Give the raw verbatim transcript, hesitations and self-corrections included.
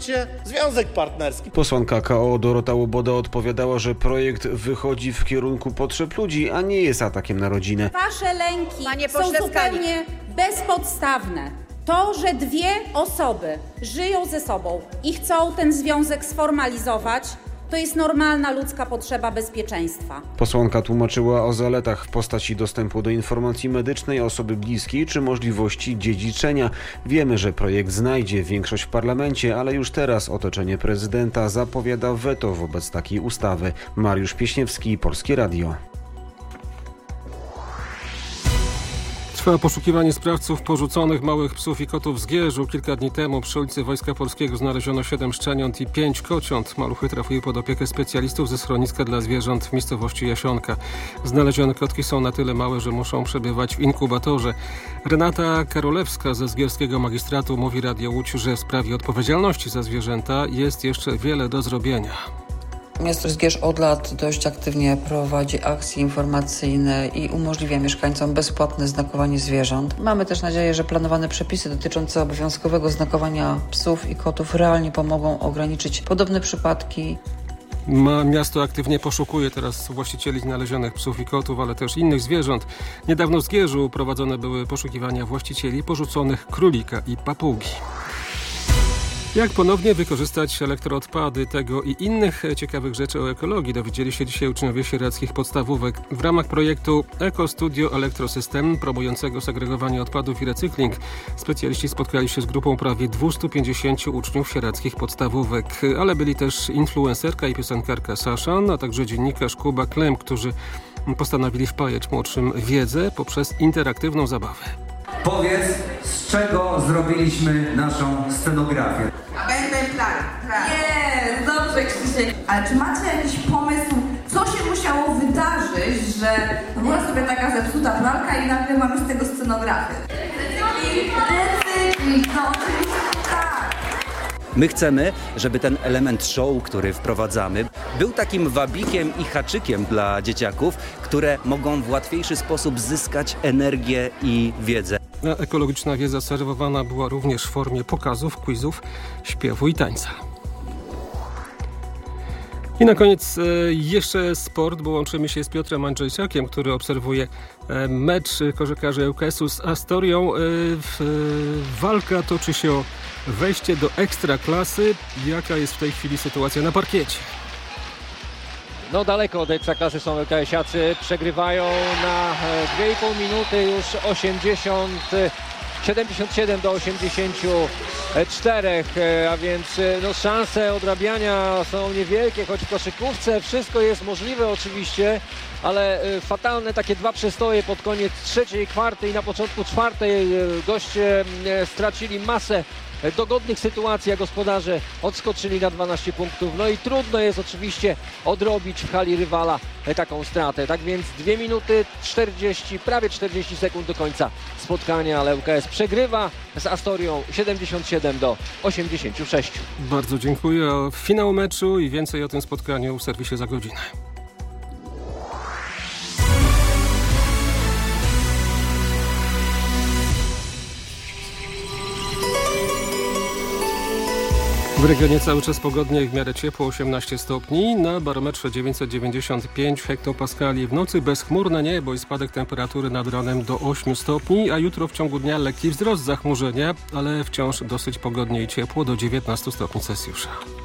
związek partnerski. Posłanka K O Dorota Łoboda odpowiadała, że projekt wychodzi w kierunku potrzeb ludzi, a nie jest atakiem na rodzinę. Wasze lęki są zupełnie bezpodstawne. To, że dwie osoby żyją ze sobą i chcą ten związek sformalizować, to jest normalna ludzka potrzeba bezpieczeństwa. Posłanka tłumaczyła o zaletach w postaci dostępu do informacji medycznej osoby bliskiej czy możliwości dziedziczenia. Wiemy, że projekt znajdzie większość w parlamencie, ale już teraz otoczenie prezydenta zapowiada weto wobec takiej ustawy. Mariusz Pieśniewski, Polskie Radio. Trwa poszukiwanie sprawców porzuconych małych psów i kotów w Zgierzu. Kilka dni temu przy ulicy Wojska Polskiego znaleziono siedem szczeniąt i pięć kociąt. Maluchy trafiły pod opiekę specjalistów ze schroniska dla zwierząt w miejscowości Jasionka. Znalezione kotki są na tyle małe, że muszą przebywać w inkubatorze. Renata Karolewska ze Zgierskiego Magistratu mówi Radio Łódź, że w sprawie odpowiedzialności za zwierzęta jest jeszcze wiele do zrobienia. Miasto Zgierz od lat dość aktywnie prowadzi akcje informacyjne i umożliwia mieszkańcom bezpłatne znakowanie zwierząt. Mamy też nadzieję, że planowane przepisy dotyczące obowiązkowego znakowania psów i kotów realnie pomogą ograniczyć podobne przypadki. Ma, miasto aktywnie poszukuje teraz właścicieli znalezionych psów i kotów, ale też innych zwierząt. Niedawno w Zgierzu prowadzone były poszukiwania właścicieli porzuconych królika i papugi. Jak ponownie wykorzystać elektroodpady? Tego i innych ciekawych rzeczy o ekologii dowiedzieli się dzisiaj uczniowie sierackich podstawówek. W ramach projektu EkoStudio Elektrosystem promującego segregowanie odpadów i recykling specjaliści spotkali się z grupą prawie dwieście pięćdziesiąt uczniów sierackich podstawówek, ale byli też influencerka i piosenkarka Sasza, a także dziennikarz Kuba Klem, którzy postanowili wpajać młodszym wiedzę poprzez interaktywną zabawę. Powiedz, z czego zrobiliśmy naszą scenografię? Będę plan. Nie, dobrze, Krzysiek. Ale czy macie jakiś pomysł, co się musiało wydarzyć, że no była sobie taka zepsuta pralka i nagle mamy z tego scenografię? Recykling, recykling, no oczywiście tak. My chcemy, żeby ten element show, który wprowadzamy, był takim wabikiem i haczykiem dla dzieciaków, które mogą w łatwiejszy sposób zyskać energię i wiedzę. Ekologiczna wiedza serwowana była również w formie pokazów, quizów, śpiewu i tańca. I na koniec e, jeszcze sport, bo łączymy się z Piotrem Andrzejczakiem, który obserwuje e, mecz koszykarzy ŁKS-u z Astorią. E, w, e, walka toczy się o wejście do ekstraklasy. Jaka jest w tej chwili sytuacja na parkiecie? No daleko od ekstraklasy są ŁKS-iacy, przegrywają na dwie i pół minuty już osiemdziesiąt, siedemdziesiąt siedem do osiemdziesięciu czterech, a więc no, szanse odrabiania są niewielkie, choć w koszykówce wszystko jest możliwe oczywiście, ale fatalne takie dwa przestoje pod koniec trzeciej kwarty i na początku czwartej goście stracili masę dogodnych sytuacji, a gospodarze odskoczyli na dwanaście punktów. No i trudno jest oczywiście odrobić w hali rywala taką stratę. Tak więc dwie minuty czterdzieści, prawie czterdzieści sekund do końca spotkania, ale ŁKS przegrywa z Astorią siedemdziesiąt siedem do osiemdziesięciu sześciu. Bardzo dziękuję. Finał meczu i więcej o tym spotkaniu w serwisie za godzinę. W regionie cały czas pogodnie i w miarę ciepło, osiemnaście stopni, na barometrze dziewięćset dziewięćdziesiąt pięć hektopaskali. W nocy bezchmurne niebo i spadek temperatury nad ranem do ośmiu stopni, a jutro w ciągu dnia lekki wzrost zachmurzenia, ale wciąż dosyć pogodnie i ciepło do dziewiętnastu stopni Celsjusza.